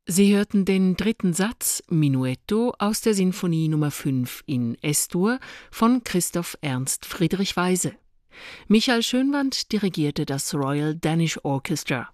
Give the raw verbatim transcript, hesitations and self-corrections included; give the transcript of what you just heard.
Sie hörten den dritten Satz Menuetto aus der Sinfonie Nummer fünf in Es-Dur von Christoph Ernst Friedrich Weise. Michael Schönwandt dirigierte das Royal Danish Orchestra.